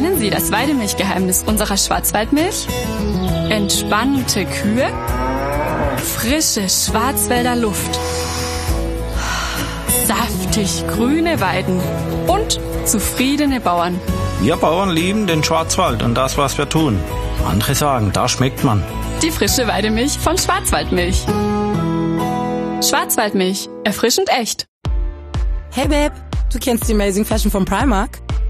Kennen Sie das Weidemilchgeheimnis unserer Schwarzwaldmilch? Entspannte Kühe, frische Schwarzwälder Luft, saftig grüne Weiden und zufriedene Bauern. Wir Bauern lieben den Schwarzwald und das, was wir tun. Andere sagen, da schmeckt man. Die frische Weidemilch von Schwarzwaldmilch. Schwarzwaldmilch, erfrischend echt. Hey Babe, du kennst die Amazing Fashion von Primark?